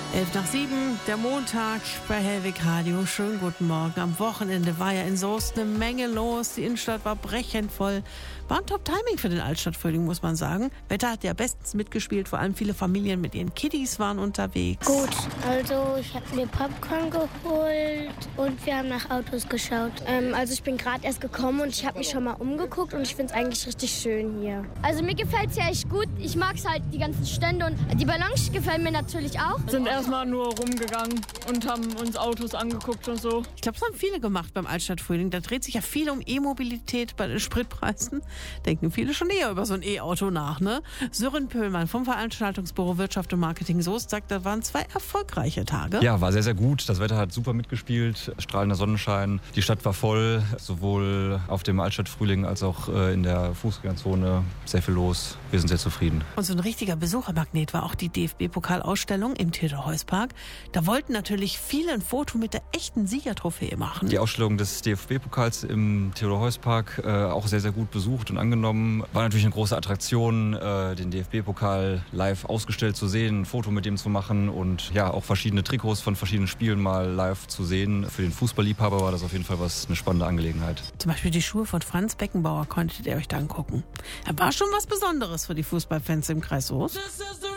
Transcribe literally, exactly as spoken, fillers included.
Elf nach sieben, der Montag bei Hellwig Radio. Schönen guten Morgen. Am Wochenende war ja in Soest eine Menge los. Die Innenstadt war brechend voll. War ein Top-Timing für den Altstadtfrühling, muss man sagen. Wetter hat ja bestens mitgespielt. Vor allem viele Familien mit ihren Kiddies waren unterwegs. Gut, also ich habe mir Popcorn geholt und wir haben nach Autos geschaut. Ähm, also ich bin gerade erst gekommen und ich habe mich schon mal umgeguckt und ich finde es eigentlich richtig schön hier. Also mir gefällt es ja echt gut. Ich mag es halt, die ganzen Stände, und die Ballons gefallen mir natürlich auch. Wir sind erstmal nur rumgegangen und haben uns Autos angeguckt und so. Ich glaube, das haben viele gemacht beim Altstadtfrühling. Da dreht sich ja viel um E-Mobilität bei den Spritpreisen. Denken viele schon eher über so ein E-Auto nach, ne? Sören Pöhlmann vom Veranstaltungsbüro Wirtschaft und Marketing Soest sagt, da waren zwei erfolgreiche Tage. Ja, war sehr, sehr gut. Das Wetter hat super mitgespielt. Strahlender Sonnenschein. Die Stadt war voll. Sowohl auf dem Altstadtfrühling als auch in der Fußgängerzone. Sehr viel los. Wir sind sehr zufrieden. Und so ein richtiger Besuchermagnet war auch die D F B-Pokalausstellung im Theodor-Heuss-Park. Da wollten natürlich viele ein Foto mit der echten Siegertrophäe machen. Die Ausstellung des D F B-Pokals im Theodor-Heuss-Park äh, auch sehr, sehr gut besucht und angenommen. War natürlich eine große Attraktion, äh, den D F B-Pokal live ausgestellt zu sehen, ein Foto mit dem zu machen und ja, auch verschiedene Trikots von verschiedenen Spielen mal live zu sehen. Für den Fußballliebhaber war das auf jeden Fall was, eine spannende Angelegenheit. Zum Beispiel die Schuhe von Franz Beckenbauer konntet ihr euch da angucken. Da war schon was Besonderes für die Fußballfans im Kreis Soest.